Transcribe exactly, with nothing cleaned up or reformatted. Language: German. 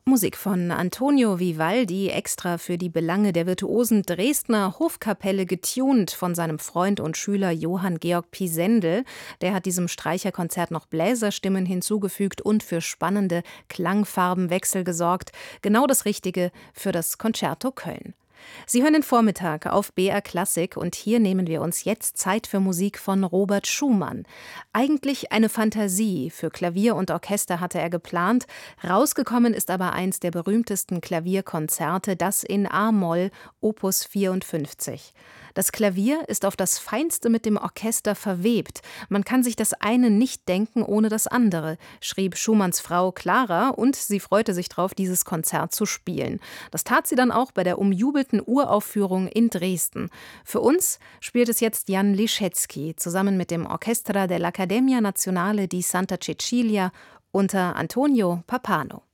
Musik von Antonio Vivaldi, extra für die Belange der virtuosen Dresdner Hofkapelle getuned von seinem Freund und Schüler Johann Georg Pisendel. Der hat diesem Streicherkonzert noch Bläserstimmen hinzugefügt und für spannende Klangfarbenwechsel gesorgt. Genau das Richtige für das Concerto Köln. Sie hören den Vormittag auf B R Klassik und hier nehmen wir uns jetzt Zeit für Musik von Robert Schumann. Eigentlich eine Fantasie, für Klavier und Orchester hatte er geplant, rausgekommen ist aber eins der berühmtesten Klavierkonzerte, das in A-Moll, Opus vierundfünfzig. Das Klavier ist auf das Feinste mit dem Orchester verwebt. Man kann sich das eine nicht denken ohne das andere, schrieb Schumanns Frau Clara, und sie freute sich drauf, dieses Konzert zu spielen. Das tat sie dann auch bei der umjubelten Uraufführung in Dresden. Für uns spielt es jetzt Jan Liszewski zusammen mit dem Orchestra dell'Accademia Nazionale di Santa Cecilia unter Antonio Pappano.